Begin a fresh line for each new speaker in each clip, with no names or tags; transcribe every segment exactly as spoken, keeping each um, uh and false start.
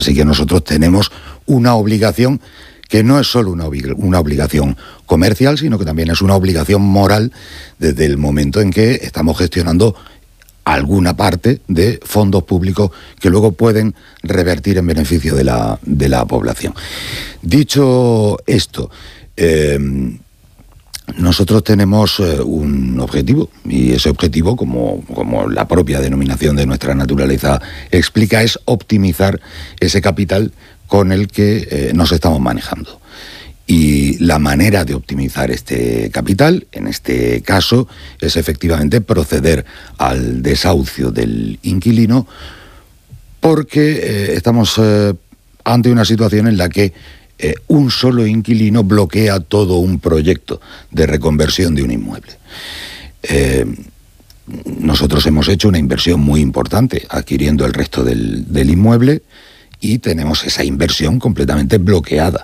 Así que nosotros tenemos una obligación que no es solo una, oblig- una obligación comercial, sino que también es una obligación moral desde el momento en que estamos gestionando alguna parte de fondos públicos que luego pueden revertir en beneficio de la, de la población. Dicho esto, eh, nosotros tenemos eh, un objetivo, y ese objetivo, como, como la propia denominación de nuestra naturaleza explica, es optimizar ese capital con el que eh, nos estamos manejando. Y la manera de optimizar este capital, en este caso, es efectivamente proceder al desahucio del inquilino, porque eh, estamos eh, ante una situación en la que eh, un solo inquilino bloquea todo un proyecto de reconversión de un inmueble. Eh, nosotros hemos hecho una inversión muy importante adquiriendo el resto del, del inmueble y tenemos esa inversión completamente bloqueada.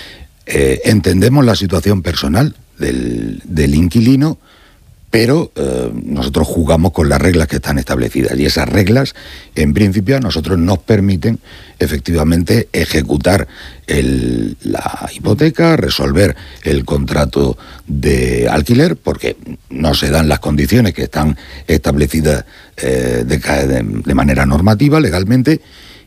Eh, entendemos la situación personal del, del inquilino, pero eh, nosotros jugamos con las reglas que están establecidas y esas reglas, en principio, a nosotros nos permiten efectivamente ejecutar el, la hipoteca, resolver el contrato de alquiler, porque no se dan las condiciones que están establecidas eh, de, de, de manera normativa, legalmente,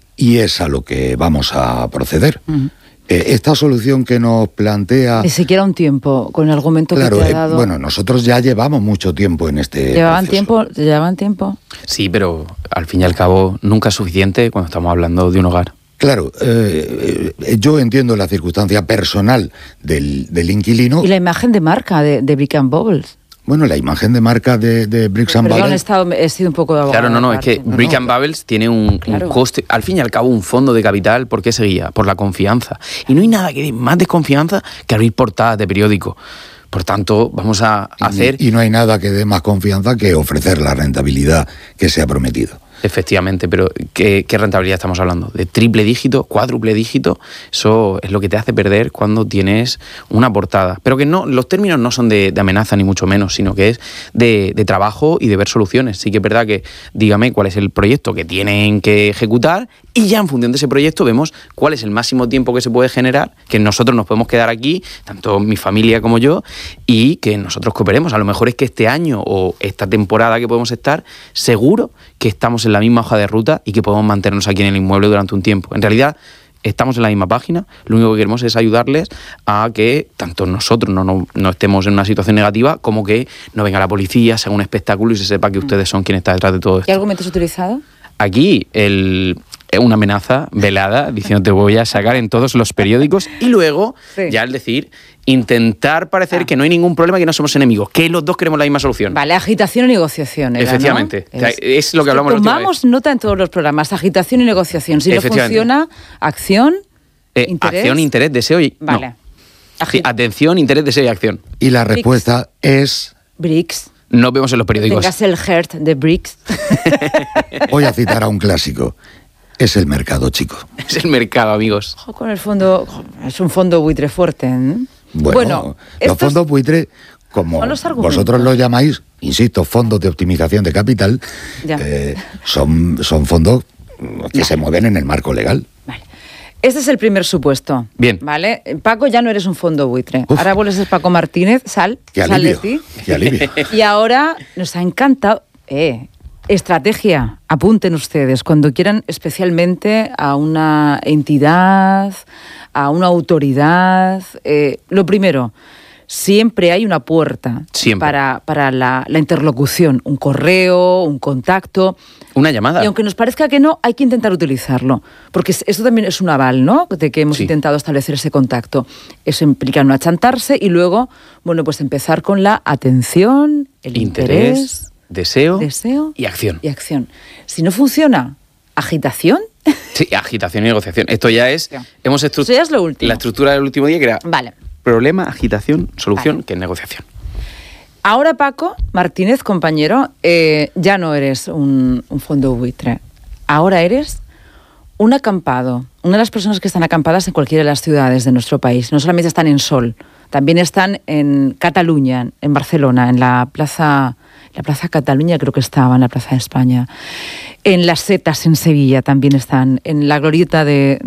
y es a lo que vamos a proceder. Uh-huh. Eh, esta solución que nos plantea...
Ni siquiera un tiempo, con el argumento
claro,
que te ha dado...
Eh, bueno, nosotros ya llevamos mucho tiempo en este
¿Llevaban
proceso.
tiempo? ¿Llevaban tiempo?
Sí, pero al fin y al cabo nunca es suficiente cuando estamos hablando de un hogar.
Claro, eh, eh, yo entiendo la circunstancia personal del, del inquilino...
Y la imagen de marca de, de Brick and Bubbles.
Bueno, la imagen de marca de, de Bricks and
Perdón,
Bubbles...
he, estado, he sido un poco de abogado.
Claro, no, no, es que
no,
Brick
no,
and Bubbles tiene un,
claro.
un coste, al fin y al cabo un fondo de capital. ¿Por qué se guía? Por la confianza. Y no hay nada que dé más desconfianza que abrir portadas de periódico. Por tanto, vamos a hacer...
Y, y no hay nada que dé más confianza que ofrecer la rentabilidad que se ha prometido.
Efectivamente, pero ¿qué, qué rentabilidad estamos hablando? ¿De triple dígito, cuádruple dígito? Eso es lo que te hace perder cuando tienes una portada. Pero que no, los términos no son de, de amenaza ni mucho menos, sino que es de, de trabajo y de ver soluciones. Sí que es verdad que dígame cuál es el proyecto que tienen que ejecutar y ya en función de ese proyecto vemos cuál es el máximo tiempo que se puede generar, que nosotros nos podemos quedar aquí, tanto mi familia como yo, y que nosotros cooperemos. A lo mejor es que este año o esta temporada que podemos estar, seguro que estamos en la misma hoja de ruta y que podemos mantenernos aquí en el inmueble durante un tiempo. En realidad, estamos en la misma página, lo único que queremos es ayudarles a que tanto nosotros no, no, no estemos en una situación negativa como que no venga la policía, se haga un espectáculo y se sepa que ustedes son quienes están detrás de todo esto.
¿Qué argumentos has utilizado?
Aquí el, una amenaza velada diciendo te voy a sacar en todos los periódicos y luego
sí.
ya al decir intentar parecer ah. que no hay ningún problema, que no somos enemigos, que los dos queremos la misma solución.
Vale, agitación y negociación. Era,
Efectivamente,
¿no?
o sea, es, es lo que hablamos la última vez.
Tomamos nota en todos los programas, agitación y negociación. Si no funciona, acción,
eh,
interés.
Acción, interés, deseo y...
Vale.
No. Sí, atención, interés, deseo y acción.
Y la respuesta
Bricks.
es...
Bricks.
No vemos en los periódicos.
Tengas el heart de Bricks.
Voy a citar a un clásico. Es el mercado, chico.
Es el mercado, amigos.
Ojo con el fondo... Es un fondo buitre fuerte, ¿eh?
Bueno,
bueno
los fondos buitre, como vosotros lo llamáis, insisto, fondos de optimización de capital, eh, son, son fondos que vale. se mueven en el marco legal.
Vale. Este es el primer supuesto.
Bien.
¿Vale? Paco, ya no eres un fondo buitre.
Uf.
Ahora vuelves a ser Paco Martínez, sal,
qué
sal
alivio,
de ti.
Qué alivio.
Y ahora nos ha encantado... Eh, estrategia, apunten ustedes, cuando quieran especialmente a una entidad, a una autoridad. Eh, lo primero, siempre hay una puerta
siempre.
para, para la, la interlocución, un correo, un contacto.
Una llamada.
Y aunque nos parezca que no, hay que intentar utilizarlo, porque esto también es un aval, ¿no?, de que hemos sí. intentado establecer ese contacto. Eso implica no achantarse y luego, bueno, pues empezar con la atención, el interés...
interés Deseo,
deseo
y acción.
Y acción. Si no funciona, agitación.
Sí, agitación y negociación. Esto ya es...
Ya.
Hemos estru-
Eso ya es lo último.
La estructura del último día que era
vale.
problema, agitación, solución,
vale.
que es negociación.
Ahora, Paco Martínez, compañero, eh, ya no eres un, un fondo buitre. Ahora eres un acampado. Una de las personas que están acampadas en cualquiera de las ciudades de nuestro país. No solamente están en Sol, también están en Cataluña, en Barcelona, en la plaza... la Plaza Cataluña creo que estaba, en la Plaza de España. En las Setas en Sevilla también están, en la glorieta de,